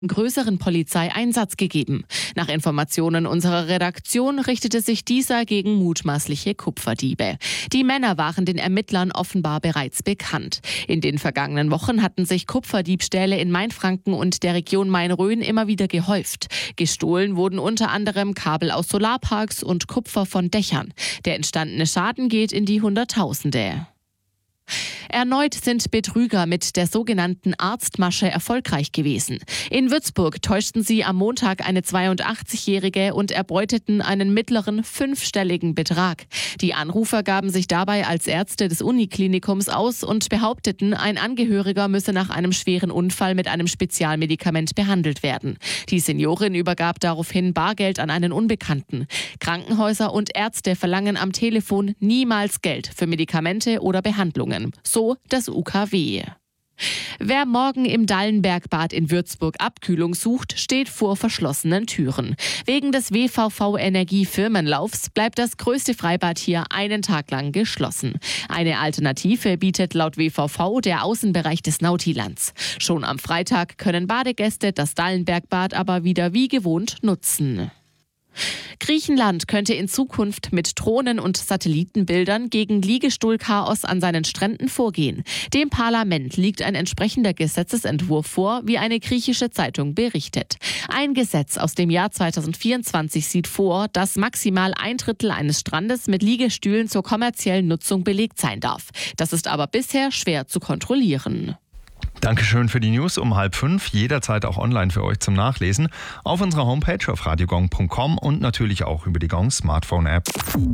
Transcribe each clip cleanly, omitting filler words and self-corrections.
größeren Polizeieinsatz gegeben. Nach Informationen unserer Redaktion richtete sich dieser gegen mutmaßliche Kupferdiebe. Die Männer waren den Ermittlern offenbar bereits bekannt. In den vergangenen Wochen hatten sich Kupferdiebstähle in Mainfranken und der Region Main-Rhön immer wieder gehäuft. Gestohlen wurden unter anderem Kabel aus Solarparks und Kupfer von Dächern. Der entstandene Schaden geht in die Hunderttausende. Erneut sind Betrüger mit der sogenannten Arztmasche erfolgreich gewesen. In Würzburg täuschten sie am Montag eine 82-Jährige und erbeuteten einen mittleren fünfstelligen Betrag. Die Anrufer gaben sich dabei als Ärzte des Uniklinikums aus und behaupteten, ein Angehöriger müsse nach einem schweren Unfall mit einem Spezialmedikament behandelt werden. Die Seniorin übergab daraufhin Bargeld an einen Unbekannten. Krankenhäuser und Ärzte verlangen am Telefon niemals Geld für Medikamente oder Behandlungen. So das UKW. Wer morgen im Dallenbergbad in Würzburg Abkühlung sucht, steht vor verschlossenen Türen. Wegen des WVV-Energiefirmenlaufs bleibt das größte Freibad hier einen Tag lang geschlossen. Eine Alternative bietet laut WVV der Außenbereich des Nautilands. Schon am Freitag können Badegäste das Dallenbergbad aber wieder wie gewohnt nutzen. Griechenland könnte in Zukunft mit Drohnen und Satellitenbildern gegen Liegestuhlchaos an seinen Stränden vorgehen. Dem Parlament liegt ein entsprechender Gesetzesentwurf vor, wie eine griechische Zeitung berichtet. Ein Gesetz aus dem Jahr 2024 sieht vor, dass maximal 1/3 eines Strandes mit Liegestühlen zur kommerziellen Nutzung belegt sein darf. Das ist aber bisher schwer zu kontrollieren. Dankeschön für die News um 4:30, jederzeit auch online für euch zum Nachlesen auf unserer Homepage auf radiogong.com und natürlich auch über die Gong Smartphone-App.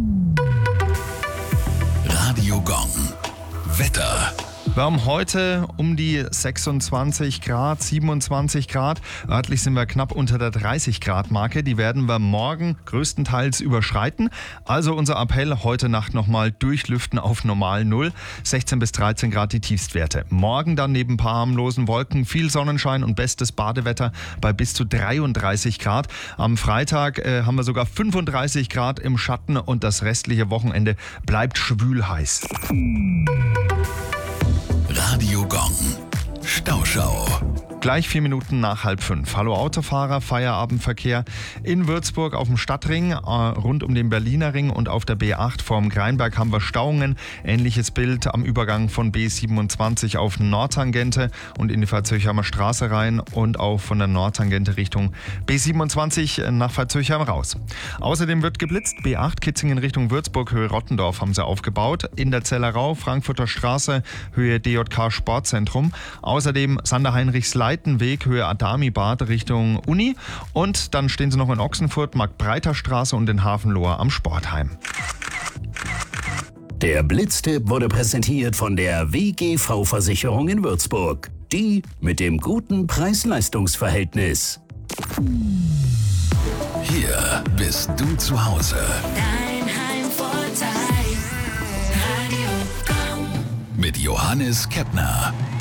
Radio Gong. Wetter. Wir haben heute um die 26 Grad, 27 Grad. Örtlich sind wir knapp unter der 30-Grad-Marke. Die werden wir morgen größtenteils überschreiten. Also unser Appell, heute Nacht nochmal durchlüften auf normal 0. 16 bis 13 Grad die Tiefstwerte. Morgen dann neben ein paar harmlosen Wolken viel Sonnenschein und bestes Badewetter bei bis zu 33 Grad. Am Freitag haben wir sogar 35 Grad im Schatten und das restliche Wochenende bleibt schwül heiß. Radio Gong. Stauschau. Gleich 4 Minuten nach 4:30. Hallo Autofahrer, Feierabendverkehr in Würzburg auf dem Stadtring, rund um den Berliner Ring und auf der B8 vorm Greinberg haben wir Stauungen. Ähnliches Bild am Übergang von B27 auf Nordtangente und in die Veitshöchheimer Straße rein und auch von der Nordtangente Richtung B27 nach Veitshöchheim raus. Außerdem wird geblitzt. B8 Kitzingen Richtung Würzburg, Höhe Rottendorf haben sie aufgebaut. In der Zellerau, Frankfurter Straße, Höhe DJK Sportzentrum. Außerdem Sander-Heinrichs-Leitenweg, Höhe Adami-Bad Richtung Uni. Und dann stehen sie noch in Ochsenfurt, Markt-Breiter-Straße und in Hafenlohr am Sportheim. Der Blitztipp wurde präsentiert von der WGV-Versicherung in Würzburg. Die mit dem guten Preis-Leistungs-Verhältnis. Hier bist du zu Hause. Dein Heimvorteil. Radio Gong. Mit Johannes Keppner.